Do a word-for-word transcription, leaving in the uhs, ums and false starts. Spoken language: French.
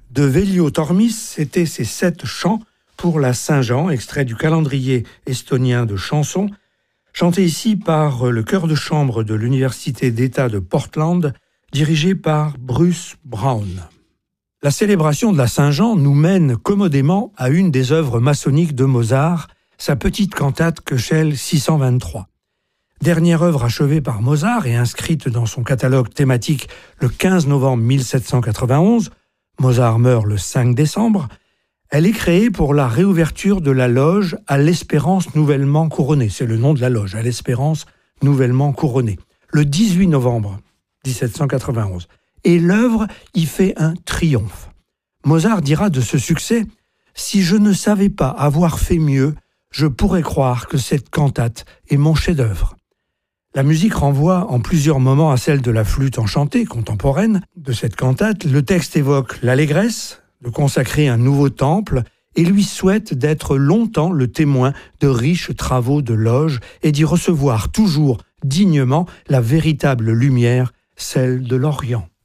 De Velio Tormis, c'était ces sept chants pour la Saint-Jean, extrait du calendrier estonien de chansons, chanté ici par le chœur de chambre de l'Université d'État de Portland, dirigé par Bruce Brown. La célébration de la Saint-Jean nous mène commodément à une des œuvres maçonniques de Mozart, sa petite cantate Köchel six cent vingt-trois. Dernière œuvre achevée par Mozart et inscrite dans son catalogue thématique le quinze novembre mille sept cent quatre-vingt-onze, Mozart meurt le cinq décembre, elle est créée pour la réouverture de la loge à l'Espérance nouvellement couronnée. C'est le nom de la loge, à l'Espérance nouvellement couronnée. Le dix-huit novembre mille sept cent quatre-vingt-onze. Et l'œuvre y fait un triomphe. Mozart dira de ce succès « Si je ne savais pas avoir fait mieux, je pourrais croire que cette cantate est mon chef-d'œuvre. » La musique renvoie en plusieurs moments à celle de la flûte enchantée contemporaine de cette cantate. Le texte évoque l'allégresse, de consacrer un nouveau temple, et lui souhaite d'être longtemps le témoin de riches travaux de loge et d'y recevoir toujours dignement la véritable lumière, celle de l'Orient.